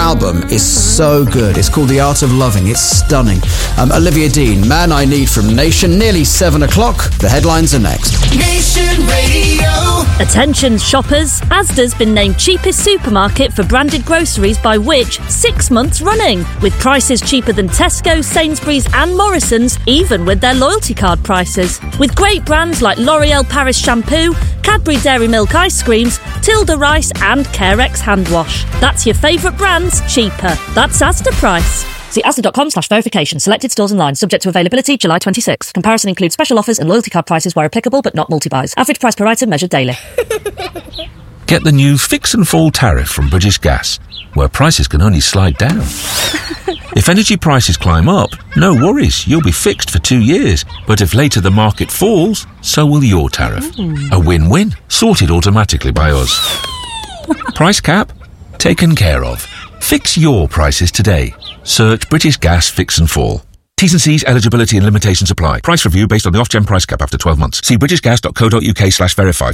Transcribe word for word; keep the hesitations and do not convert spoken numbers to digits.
album is so good. It's called The Art of Loving. It's stunning. Um, Olivia Dean, Man I Need from Nation. Nearly seven o'clock. The headlines are next. Nation Radio. Attention shoppers, Asda's been named cheapest supermarket for branded groceries by Which six months running, with prices cheaper than Tesco, Sainsbury's and Morrison's, even with their loyalty card prices. With great brands like L'Oreal Paris Shampoo, Cadbury Dairy Milk Ice Creams, Tilda Rice and Carex Hand Wash. That's your favourite brands, cheaper. That's Asda price. See asda.com slash verification. Selected stores online. Subject to availability July twenty-sixth. Comparison includes special offers and loyalty card prices where applicable but not multi-buys. Average price per item measured daily. Get the new Fix and Fall tariff from British Gas, where prices can only slide down. If energy prices climb up, no worries, you'll be fixed for two years. But if later the market falls, so will your tariff. Mm. A win-win, sorted automatically by us. Price cap? Taken care of. Fix your prices today. Search British Gas Fix and Fall. T's and C's, eligibility and limitations apply. Price review based on the Ofgem price cap after twelve months. See britishgas.co.uk slash verify.